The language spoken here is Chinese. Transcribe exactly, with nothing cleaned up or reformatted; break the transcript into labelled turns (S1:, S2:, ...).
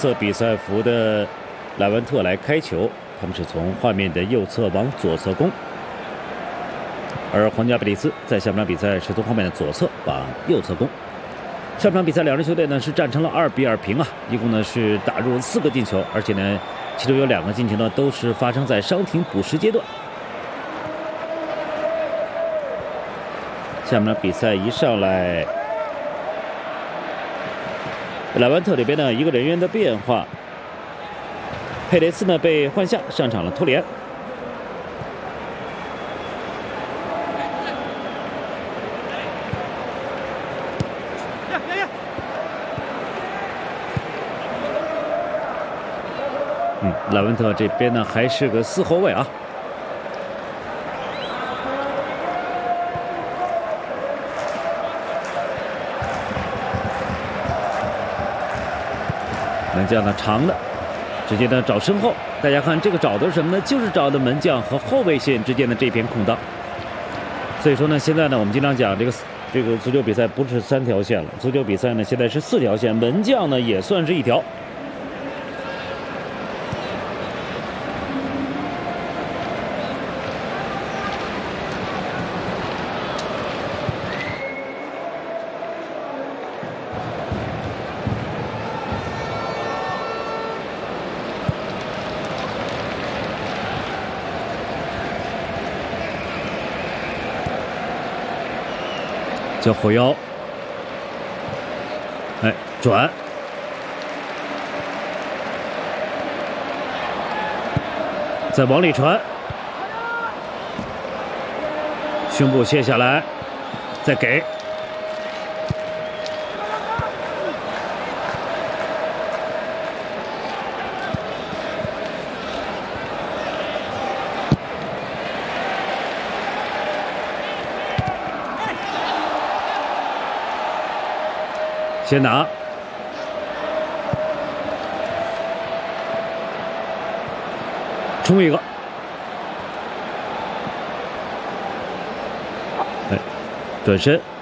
S1: 色比赛服的莱万特来开球，他们是从画面的右侧往左侧攻，而皇家贝蒂斯在下半场比赛是从画面的左侧往右侧攻。上场比赛两支球队呢是战成了二比二平啊，一共呢是打入了四个进球，而且呢其中有两个进球呢都是发生在伤停补时阶段。下面呢比赛一上来，莱万特这边呢一个人员的变化，佩雷斯呢被换下，上场了托里安。嗯，莱万特这边呢还是个四后卫啊。门将呢长的，直接呢找身后。大家看这个找的是什么呢？就是找的门将和后卫线之间的这片空档。所以说呢，现在呢我们经常讲这个这个足球比赛不是三条线了，足球比赛呢现在是四条线，门将呢也算是一条。叫后腰，哎，转，再往里传，胸部卸下来，再给，先拿，冲一个，哎，转身。